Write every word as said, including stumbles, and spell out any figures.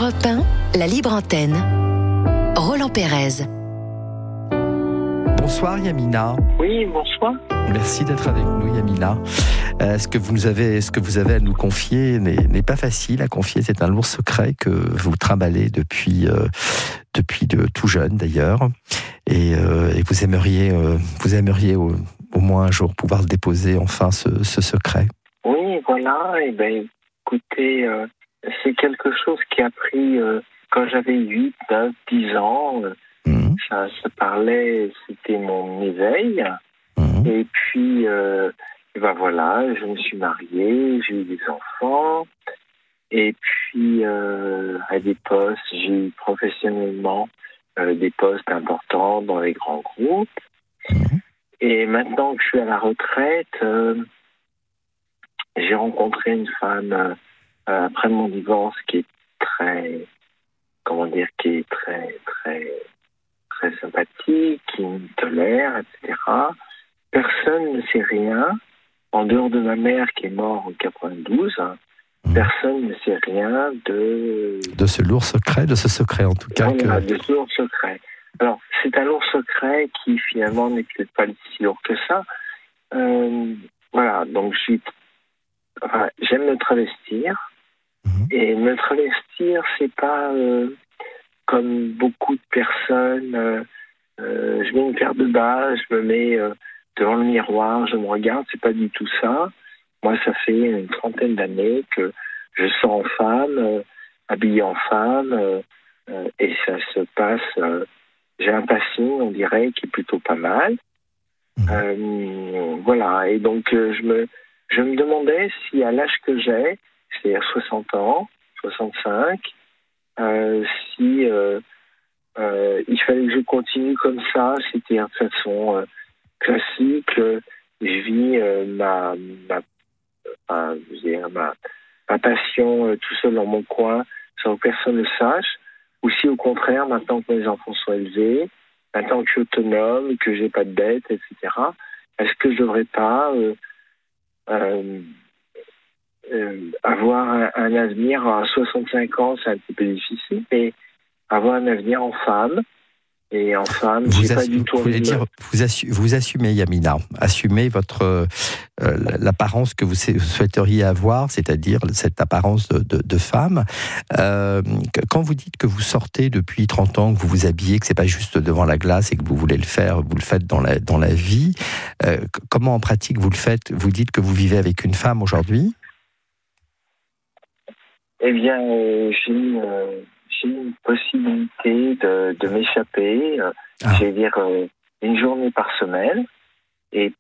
Europe un, la libre antenne. Roland Pérez. Bonsoir Yamina. Oui, bonsoir. Merci d'être avec nous Yamina. Euh, ce que vous nous avez, ce que vous avez à nous confier n'est, n'est pas facile à confier. C'est un lourd secret que vous trimballez depuis, euh, depuis de tout jeune d'ailleurs. Et, euh, et vous aimeriez, euh, vous aimeriez au, au moins un jour pouvoir déposer enfin ce, ce secret. Oui, voilà. Et ben, écoutez, euh, c'est quelque chose qui a pris euh, quand j'avais huit, neuf, dix ans. Euh, mmh. Ça se parlait, c'était mon éveil. Mmh. Et puis, euh, et ben voilà, je me suis mariée, j'ai eu des enfants. Et puis, euh, à des postes, j'ai eu professionnellement euh, des postes importants dans les grands groupes. Mmh. Et maintenant que je suis à la retraite, euh, j'ai rencontré une femme euh, après mon divorce qui est très, comment dire, qui est très, très, très sympathique, qui me tolère, et cetera. Personne ne sait rien, en dehors de ma mère qui est morte en quatre-vingt-douze. Hein, mmh. Personne ne sait rien de... De ce lourd secret, de ce secret en tout cas. Voilà, que... de ce lourd secret. Alors, c'est un lourd secret qui finalement n'est peut-être pas si lourd que ça. Euh, voilà, donc je suis... Enfin, j'aime me travestir. Mmh. Et me travestir, c'est pas euh, comme beaucoup de personnes. Euh, euh, je mets une paire de bas, je me mets euh, devant le miroir, je me regarde. C'est pas du tout ça. Moi, ça fait une trentaine d'années que je sors en femme, euh, habillée en femme, euh, euh, et ça se passe. Euh, j'ai un passing, on dirait, qui est plutôt pas mal. Mmh. Euh, voilà. Et donc, euh, je me Je me demandais si à l'âge que j'ai, c'est-à-dire soixante ans, soixante-cinq, euh, si euh, euh, il fallait que je continue comme ça, c'était de façon euh, classique. Euh, je vis euh, ma, ma, euh, je veux dire, ma, ma passion euh, tout seul dans mon coin, sans que personne ne le sache, ou si au contraire, maintenant que mes enfants sont élevés, maintenant que je suis autonome, que j'ai pas de dettes, et cetera, est-ce que je devrais pas... Euh, Euh, euh, avoir un, un avenir à soixante-cinq ans, c'est un petit peu difficile, mais avoir un avenir en femme, et en femme, vous, j'ai assu- pas du tout... vous voulez dire, vous, assu- vous assumez, Yamina, assumez votre, euh, l'apparence que vous souhaiteriez avoir, c'est-à-dire cette apparence de, de, de femme. Euh, quand vous dites que vous sortez depuis trente ans, que vous vous habillez, que c'est pas juste devant la glace et que vous voulez le faire, vous le faites dans la, dans la vie, euh, comment en pratique vous le faites? Vous dites que vous vivez avec une femme aujourd'hui? Eh bien, euh, j'ai, euh, j'ai une possibilité de, de m'échapper, euh, ah. je vais dire euh, une journée par semaine, et